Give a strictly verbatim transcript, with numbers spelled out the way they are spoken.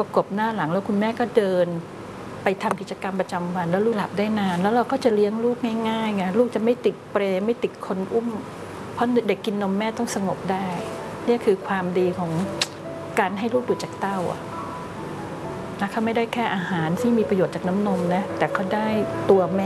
ประกบหน้าหลังแล้วคุณแม่ก็เดินไปทำกิจกรรมประจำวันแล้วลูกหลับได้นานแล้วเราก็จะเลี้ยงลูกง่ายๆไงลูกจะไม่ติดเปรไม่ติดคนอุ้มเพราะเด็กกินนมแม่ต้องสงบได้นี่คือความดีของการให้ลูกดูดจากเต้าอะนะคะไม่ได้แค่อาหารที่มีประโยชน์จากน้ำนมนะแต่เขาได้ตัวแม่